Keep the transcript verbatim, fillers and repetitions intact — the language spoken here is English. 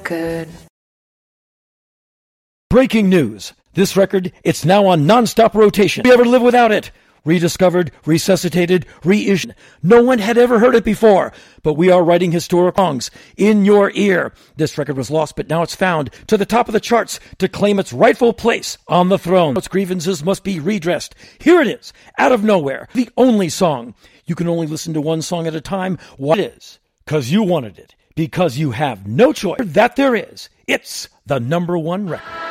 good. Breaking news. This record, it's now on non-stop rotation. We ever live without it? Rediscovered, resuscitated, reissued. No one had ever heard it before, but we are writing historic songs in your ear. This record was lost, but now it's found to the top of the charts to claim its rightful place on the throne. Its grievances must be redressed. Here it is, out of nowhere, the only song. You can only listen to one song at a time. What it is? Because you wanted it. Because you have no choice. That there is. It's the number one record.